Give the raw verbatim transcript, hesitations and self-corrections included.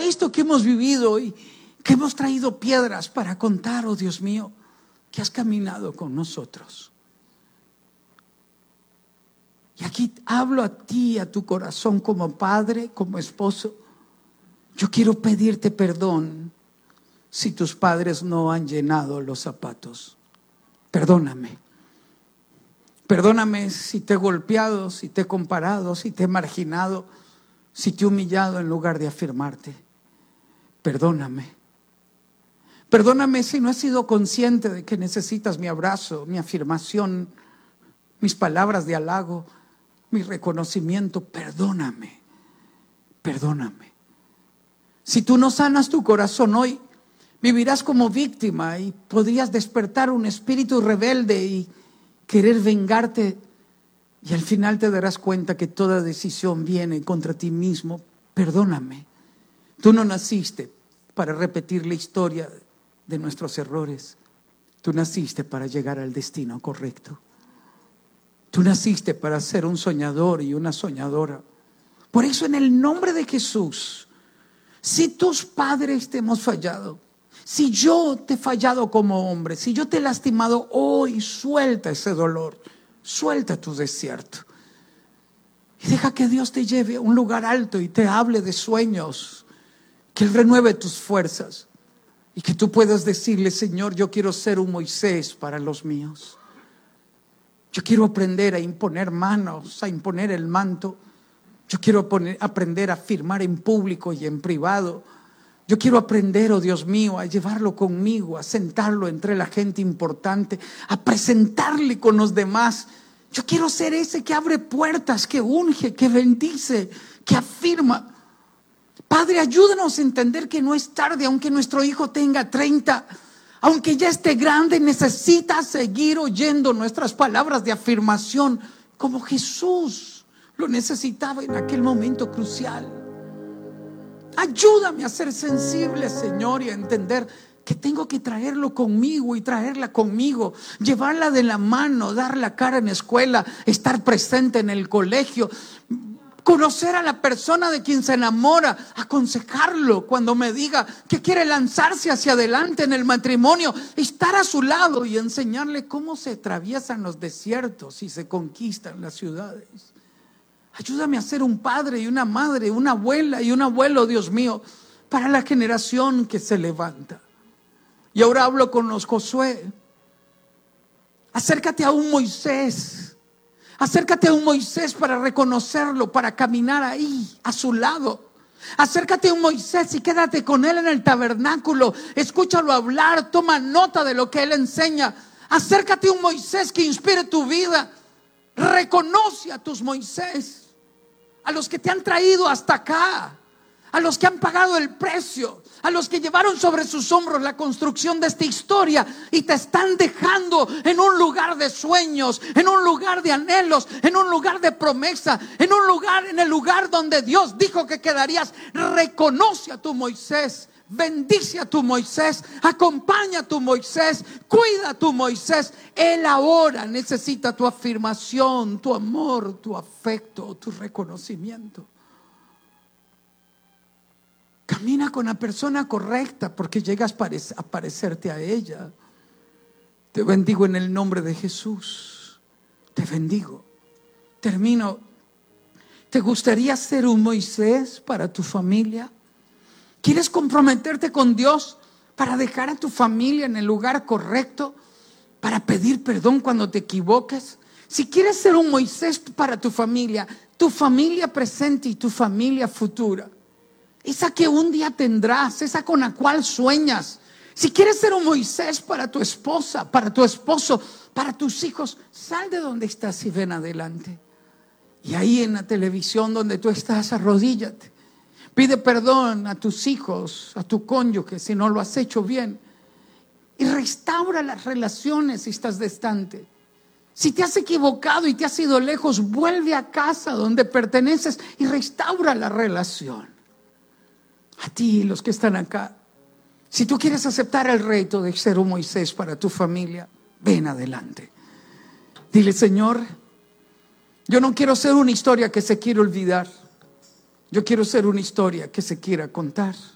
esto que hemos vivido y que hemos traído piedras para contar, oh Dios mío, que has caminado con nosotros. Y aquí hablo a ti, a tu corazón, como padre, como esposo. Yo quiero pedirte perdón si tus padres no han llenado los zapatos. Perdóname. Perdóname si te he golpeado, si te he comparado, si te he marginado, si te he humillado en lugar de afirmarte. Perdóname. Perdóname si no he sido consciente de que necesitas mi abrazo, mi afirmación, mis palabras de halago, mi reconocimiento. Perdóname. Perdóname. Si tú no sanas tu corazón hoy, vivirás como víctima y podrías despertar un espíritu rebelde y querer vengarte, y al final te darás cuenta que toda decisión viene contra ti mismo. Perdóname. Tú no naciste para repetir la historia de nuestros errores. Tú naciste para llegar al destino correcto. Tú naciste para ser un soñador y una soñadora. Por eso, en el nombre de Jesús, si tus padres te hemos fallado, si yo te he fallado como hombre, si yo te he lastimado hoy, suelta ese dolor, suelta tu desierto y deja que Dios te lleve a un lugar alto y te hable de sueños, que Él renueve tus fuerzas y que tú puedas decirle: Señor, yo quiero ser un Moisés para los míos. Yo quiero aprender a imponer manos, a imponer el manto. Yo quiero poner, aprender a firmar en público y en privado. Yo quiero aprender, oh Dios mío, a llevarlo conmigo, a sentarlo entre la gente importante, a presentarle con los demás. Yo quiero ser ese que abre puertas, que unge, que bendice, que afirma. Padre, ayúdanos a entender que no es tarde, aunque nuestro hijo tenga treinta, aunque ya esté grande, necesita seguir oyendo nuestras palabras de afirmación, como Jesús lo necesitaba en aquel momento crucial. Ayúdame a ser sensible, Señor, y a entender que tengo que traerlo conmigo y traerla conmigo, llevarla de la mano, dar la cara en la escuela, estar presente en el colegio, conocer a la persona de quien se enamora, aconsejarlo cuando me diga que quiere lanzarse hacia adelante en el matrimonio, estar a su lado y enseñarle cómo se atraviesan los desiertos y se conquistan las ciudades. Ayúdame a ser un padre y una madre, una abuela y un abuelo, Dios mío, para la generación que se levanta. Y ahora hablo con los Josué. Acércate a un Moisés. Acércate a un Moisés para reconocerlo, para caminar ahí, a su lado. Acércate a un Moisés y quédate con él en el tabernáculo. Escúchalo hablar, toma nota de lo que él enseña. Acércate a un Moisés que inspire tu vida. Reconoce a tus Moisés, a los que te han traído hasta acá, a los que han pagado el precio, a los que llevaron sobre sus hombros la construcción de esta historia y te están dejando en un lugar de sueños, en un lugar de anhelos, en un lugar de promesa, en un lugar, en el lugar donde Dios dijo que quedarías. Reconoce a tu Moisés, bendice a tu Moisés, acompaña a tu Moisés, cuida a tu Moisés. Él ahora necesita tu afirmación, tu amor, tu afecto, tu reconocimiento. Camina con la persona correcta, porque llegas a parecerte a ella. Te bendigo en el nombre de Jesús. Te bendigo. Termino. ¿Te gustaría ser un Moisés para tu familia? ¿Quieres comprometerte con Dios para dejar a tu familia en el lugar correcto? Para pedir perdón cuando te equivoques. Si quieres ser un Moisés para tu familia, tu familia presente y tu familia futura, esa que un día tendrás, esa con la cual sueñas. Si quieres ser un Moisés para tu esposa, para tu esposo, para tus hijos, sal de donde estás y ven adelante. Y ahí en la televisión donde tú estás, arrodíllate. Pide perdón a tus hijos, a tu cónyuge si no lo has hecho bien. Y restaura las relaciones si estás distante. Si te has equivocado y te has ido lejos, vuelve a casa donde perteneces y restaura la relación. A ti, los que están acá, si tú quieres aceptar el reto de ser un Moisés para tu familia, ven adelante. Dile: Señor, yo no quiero ser una historia que se quiere olvidar. Yo quiero ser una historia que se quiera contar.